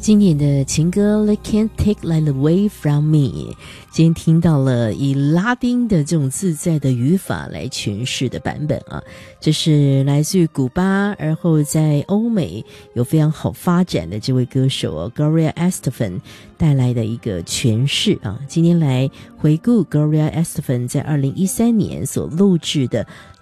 经典的情歌 They Can't Take Light Away From Me， 今天听到了以拉丁的这种自在的语法来诠释的版本啊，这是来自于古巴，而后在欧美有非常好发展的这位歌手Gloria Estefan 带来的一个诠释啊。今天来回顾 Gloria Estefan 在2013年所录制的